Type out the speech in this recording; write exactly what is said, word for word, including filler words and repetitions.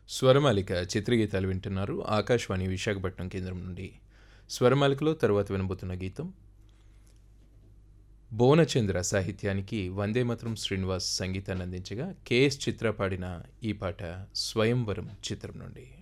స్వరమాలిక చిత్రగీతాలు వింటున్నారు ఆకాశవాణి విశాఖపట్నం కేంద్రం నుండి. స్వరమాలికలో తరువాత వినబోతున్న గీతం భువనచంద్ర సాహిత్యానికి వందేమాతరం శ్రీనివాస్ సంగీతాన్ని అందించగా కెఎస్ చిత్ర పాడిన ఈ పాట స్వయంవరం చిత్రం నుండి.